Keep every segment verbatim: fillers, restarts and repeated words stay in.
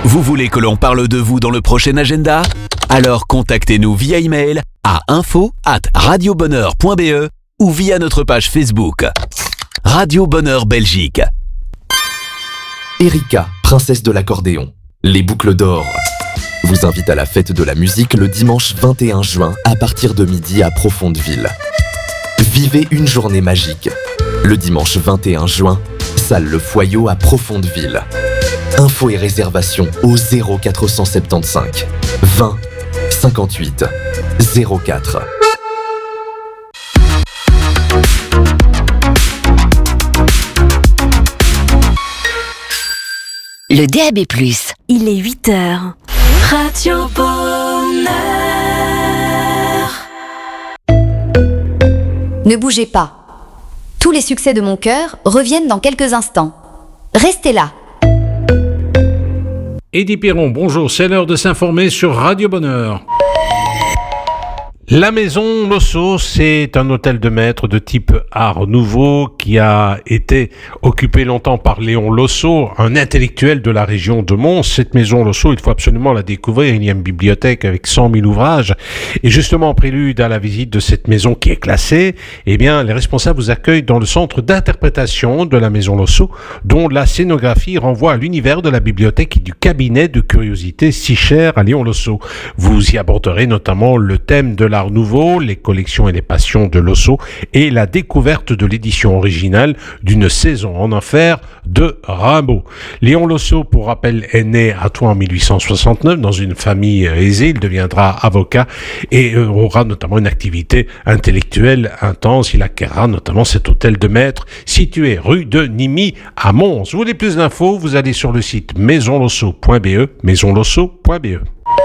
Vous voulez que l'on parle de vous dans le prochain agenda? Alors contactez-nous via email à info arobase radiobonheur point b e ou via notre page Facebook. Radio Bonheur Belgique. Erika, princesse de l'accordéon. Les boucles d'or vous invitent à la fête de la musique le dimanche vingt et un juin à partir de midi à Profondeville. Vivez une journée magique. Le dimanche vingt et un juin, salle Le Foyau à Profondeville. Infos et réservations au zéro quatre cent soixante-quinze vingt cinquante-huit zéro quatre. Le D A B plus. Il est huit heures. Radio Bonheur. Ne bougez pas. Tous les succès de mon cœur reviennent dans quelques instants. Restez là. Eddie Perron, bonjour, c'est l'heure de s'informer sur Radio Bonheur. La Maison Losso, c'est un hôtel de maître de type Art Nouveau qui a été occupé longtemps par Léon Losso, un intellectuel de la région de Mons. Cette Maison Losso, il faut absolument la découvrir. Il y a une bibliothèque avec cent mille ouvrages. Et justement, en prélude à la visite de cette maison qui est classée, eh bien, les responsables vous accueillent dans le centre d'interprétation de la Maison Losso, dont la scénographie renvoie à l'univers de la bibliothèque et du cabinet de curiosités si cher à Léon Losso. Vous y aborderez notamment le thème de la L'Art Nouveau, les collections et les passions de Losso et la découverte de l'édition originale d'une saison en enfer de Rimbaud. Léon Losso, pour rappel, est né à Troyes en mille huit cent soixante-neuf dans une famille aisée. Il deviendra avocat et aura notamment une activité intellectuelle intense. Il acquérera notamment cet hôtel de maître situé rue de Nimy à Mons. Vous voulez plus d'infos, vous allez sur le site maison losso point b e, maison losso point b e.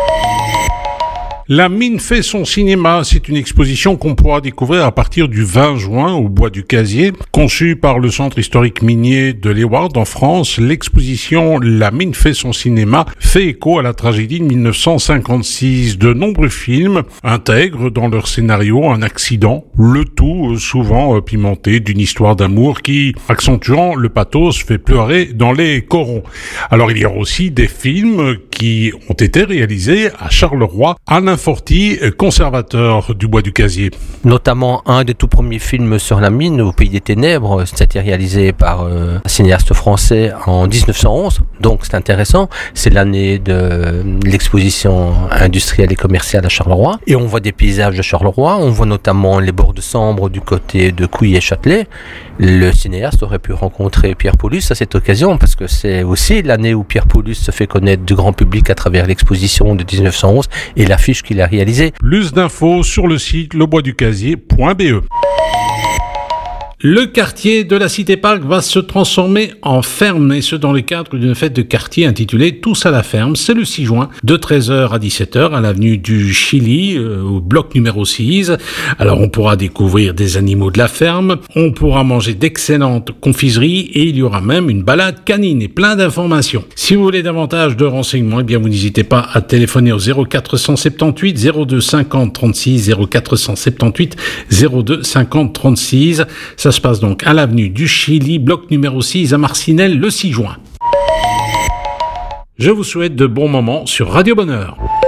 La mine fait son cinéma, c'est une exposition qu'on pourra découvrir à partir du vingt juin au Bois du Casier. Conçue par le Centre historique minier de l'Eward en France, l'exposition La mine fait son cinéma fait écho à la tragédie de mille neuf cent cinquante-six. De nombreux films intègrent dans leur scénario un accident, le tout souvent pimenté d'une histoire d'amour qui, accentuant le pathos, fait pleurer dans les corons. Alors il y a aussi des films qui ont été réalisés à Charleroi, Alain Forti, conservateur du Bois du Casier. Notamment un des tout premiers films sur la mine, Au Pays des Ténèbres, c'était réalisé par euh, un cinéaste français en dix-neuf cent onze, donc c'est intéressant. C'est l'année de l'exposition industrielle et commerciale à Charleroi. Et on voit des paysages de Charleroi, on voit notamment les bords de Sambre du côté de Couilly et Châtelet. Le cinéaste aurait pu rencontrer Pierre Paulus à cette occasion, parce que c'est aussi l'année où Pierre Paulus se fait connaître du grand public à travers l'exposition de dix-neuf cent onze et l'affiche qu'il a réalisée. Plus d'infos sur le site le bois du casier point b e. Le quartier de la Cité Parc va se transformer en ferme, et ce dans le cadre d'une fête de quartier intitulée Tous à la ferme. C'est le six juin, de treize heures à dix-sept heures, à l'avenue du Chili, euh, au bloc numéro six. Alors on pourra découvrir des animaux de la ferme, on pourra manger d'excellentes confiseries, et il y aura même une balade canine et plein d'informations. Si vous voulez davantage de renseignements, eh bien vous n'hésitez pas à téléphoner au zéro quatre cent soixante-dix-huit zéro deux cinquante trente-six, zéro quatre cent soixante-dix-huit zéro deux cinquante trente-six. Ça se passe donc à l'avenue du Chili, bloc numéro six à Marcinelle, le six juin. Je vous souhaite de bons moments sur Radio Bonheur.